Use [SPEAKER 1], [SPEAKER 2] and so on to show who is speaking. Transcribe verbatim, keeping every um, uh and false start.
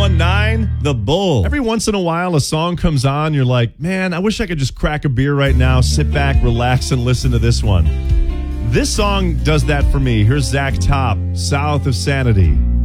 [SPEAKER 1] song nine, The Bull. Every once in a while, a song comes on. You're like, man, I wish I could just crack a beer right now, sit back, relax, and listen to this one. This song does that for me. Here's Zach Top, South of Sanity.